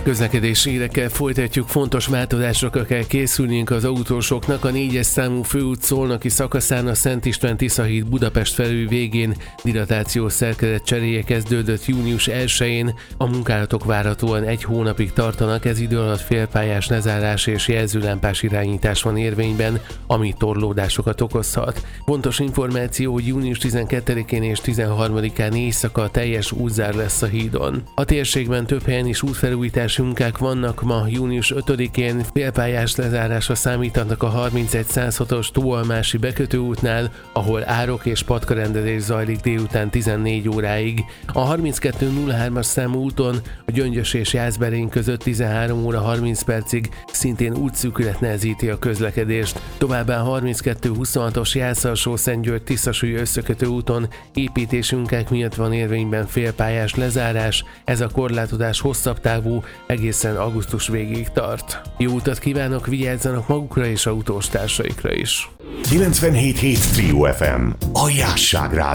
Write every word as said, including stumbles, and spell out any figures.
Közlekedési hírekkel folytatjuk, fontos változásokra kell készülniük az autósoknak. A négyes számú főút Szolnoki szakaszán a Szent István Tiszahíd Budapest felül végén dilatációs szerkezet cseréje kezdődött június elsején. A munkálatok várhatóan egy hónapig tartanak, ez idő alatt félpályás lezárás és jelzőlámpás irányítás van érvényben, ami torlódásokat okozhat. Fontos információ, hogy június tizenkettedikén és tizenharmadikán éjszaka teljes útzár lesz a hídon. A térségben több helyen is útfelújítási munkák vannak. Ma június ötödikén félpályás lezárásra számítanak a harmincegy száz hatos Tóalmási bekötőútnál, ahol árok és patkarendezés zajlik délután tizennégy óráig. A harminckettő nulla hármas számú úton a Gyöngyös és Jászberény között tizenhárom óra harminc percig szintén útszűkület nehezíti a közlekedést. Továbbá a harminckettő huszonhatos Jász-Alsó-Szentgyörgy-Tiszasúly összekötő úton építési munkák miatt van érvényben félpályás lezárás. Ez a korlátozás hosszabb távú, egészen augusztus végéig tart. Jó utat kívánok, vigyázzanak magukra és autós társaikra is. kilencvenhét hét Trio ef em, a Jásság Rádió.